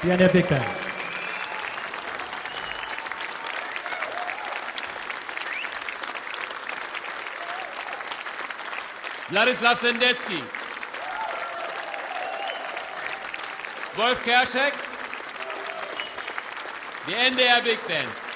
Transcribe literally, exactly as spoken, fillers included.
die N D R Big Band. Wladislaw Sendecki, Wolf Kerschek, die N D R Big Band.